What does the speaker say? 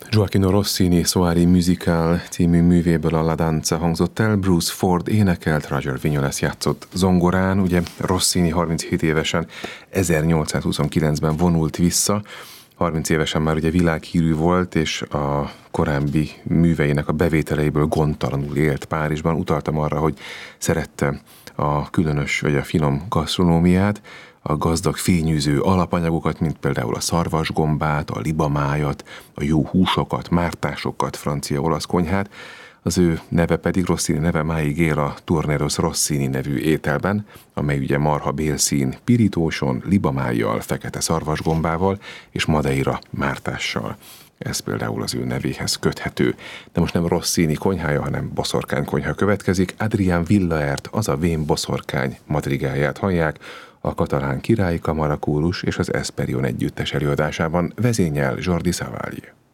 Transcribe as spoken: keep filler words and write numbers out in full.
Gioachino Rossini Soirée Musicale című művéből a La Danza hangzott el, Bruce Ford énekelt, Roger Vignoles játszott zongorán. Ugye Rossini harminchét évesen ezernyolcszázhuszonkilencben vonult vissza, harminc évesen már ugye világhírű volt, és a korábbi műveinek a bevételeiből gondtalanul élt Párizsban. Utaltam arra, hogy szerette a különös vagy a finom gasztronómiát, a gazdag fényűző alapanyagokat, mint például a szarvasgombát, a libamájat, a jó húsokat, mártásokat, francia-olasz konyhát. Az ő neve pedig, Rossini neve máig él a Turneros Rossini nevű ételben, amely ugye marha bélszín pirítóson, libamájjal, fekete szarvasgombával és madeira mártással. Ez például az ő nevéhez köthető. De most nem Rossini konyhája, hanem boszorkány konyha következik. Adrián Villaert, az a vén boszorkány madrigáját hallják, a katalán királyi kamarakórus és az Esperion együttes előadásában vezényel Jordi Savall.